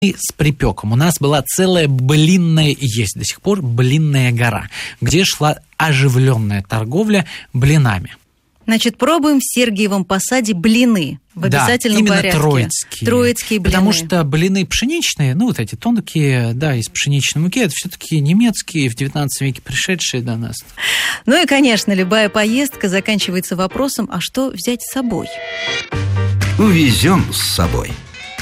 И с припеком. У нас была целая блинная, и есть до сих пор, блинная гора, где шла оживленная торговля блинами. Значит, пробуем в Сергиевом Посаде блины в обязательном порядке. Да, именно троицкие блины. Потому что блины пшеничные, вот эти тонкие, из пшеничной муки, это все-таки немецкие, в 19 веке пришедшие до нас. Ну и, конечно, любая поездка заканчивается вопросом, а что взять с собой? Увезем с собой.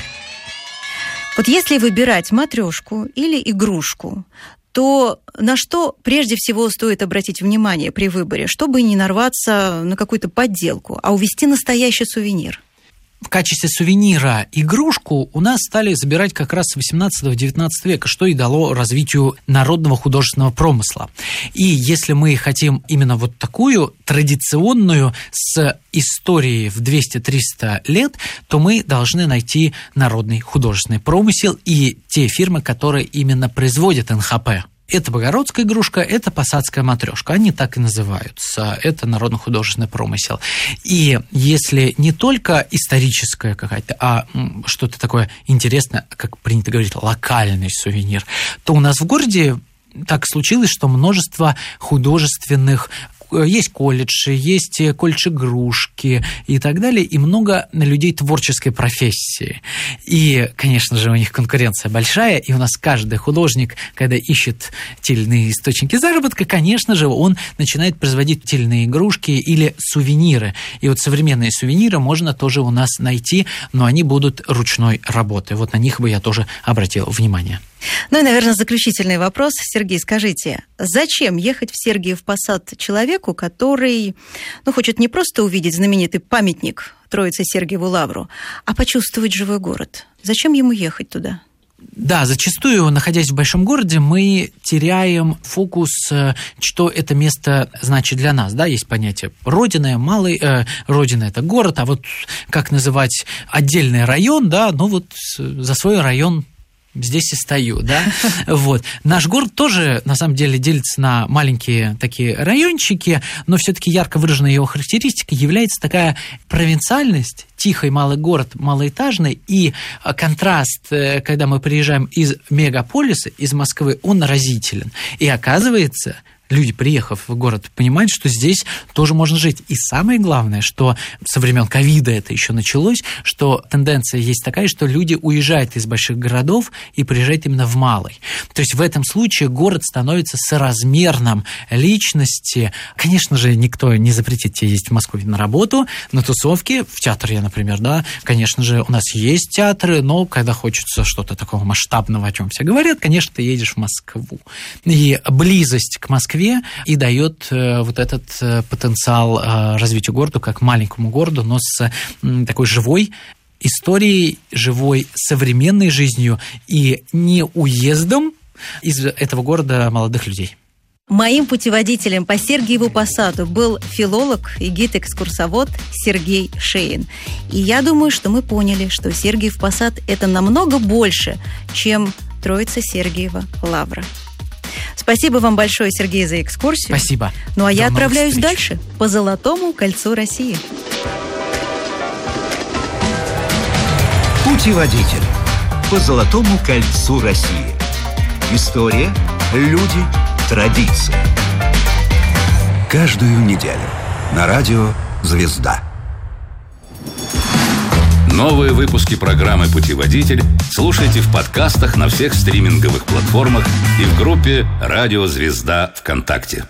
Вот если выбирать матрешку или игрушку, то на что прежде всего стоит обратить внимание при выборе, чтобы не нарваться на какую-то подделку, а увезти настоящий сувенир? В качестве сувенира игрушку у нас стали забирать как раз с 18-19 века, что и дало развитию народного художественного промысла. И если мы хотим именно вот такую традиционную с историей в 200-300 лет, то мы должны найти народный художественный промысел и те фирмы, которые именно производят НХП. Это богородская игрушка, это посадская матрешка. Они так и называются. Это народно-художественный промысел. И если не только историческая какая-то, а что-то такое интересное, как принято говорить, локальный сувенир, то у нас в городе так случилось, что множество художественных есть колледжи, есть колледж-игрушки и так далее, и много людей творческой профессии. И, конечно же, у них конкуренция большая, и у нас каждый художник, когда ищет те или иные источники заработка, конечно же, он начинает производить те или иные игрушки или сувениры. И вот современные сувениры можно тоже у нас найти, но они будут ручной работы. Вот на них бы я тоже обратил внимание. Ну и, наверное, заключительный вопрос. Сергей, скажите, зачем ехать в Сергиев Посад человеку, который, хочет не просто увидеть знаменитый памятник Троице Сергиеву Лавру, а почувствовать живой город? Зачем ему ехать туда? Да, зачастую, находясь в большом городе, мы теряем фокус, что это место значит для нас. Да, есть понятие родина, родина – это город, а вот как называть отдельный район, за свой район здесь и стою, Вот. Наш город тоже, на самом деле, делится на маленькие такие райончики, но все-таки ярко выраженной его характеристикой является такая провинциальность, тихий малый город, малоэтажный, и контраст, когда мы приезжаем из мегаполиса, из Москвы, он разителен. И оказывается, люди, приехав в город, понимают, что здесь тоже можно жить. И самое главное, что со времен ковида это еще началось, что тенденция есть такая, что люди уезжают из больших городов и приезжают именно в малый. То есть в этом случае город становится соразмерным личности. Конечно же, никто не запретит тебе ездить в Москву на работу, на тусовки, в театр я, например, Конечно же, у нас есть театры, но когда хочется что-то такого масштабного, о чем все говорят, конечно, ты едешь в Москву. И близость к Москве и дает вот этот потенциал развитию города как маленькому городу, но с такой живой историей, живой современной жизнью и не уездом из этого города молодых людей. Моим путеводителем по Сергиеву Посаду был филолог и гид-экскурсовод Сергей Шеин. И я думаю, что мы поняли, что Сергиев Посад – это намного больше, чем Троица Сергиева Лавра. Спасибо вам большое, Сергей, за экскурсию. Спасибо. Ну а я отправляюсь дальше, по Золотому кольцу России. Путеводитель по Золотому кольцу России. История, люди, традиции. Каждую неделю на радио «Звезда». Новые выпуски программы «Путеводитель» слушайте в подкастах на всех стриминговых платформах и в группе «Радио Звезда» ВКонтакте.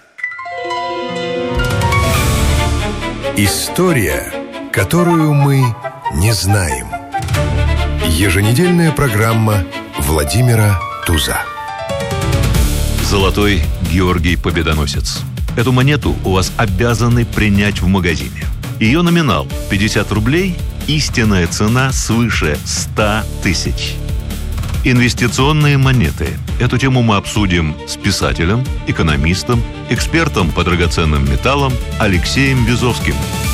История, которую мы не знаем. Еженедельная программа Владимира Туза. Золотой Георгий Победоносец. Эту монету у вас обязаны принять в магазине. Ее номинал 50 рублей, истинная цена свыше 100 тысяч. Инвестиционные монеты. Эту тему мы обсудим с писателем, экономистом, экспертом по драгоценным металлам Алексеем Вязовским.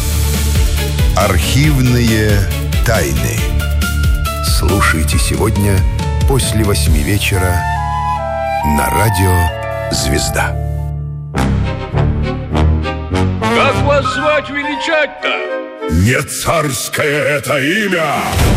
Архивные тайны. Слушайте сегодня после 8 вечера на радио «Звезда». Как вас звать величать-то? Не царское это имя!